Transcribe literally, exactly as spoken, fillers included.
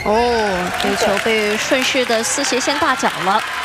哦，这个球被顺势的四斜线大脚了。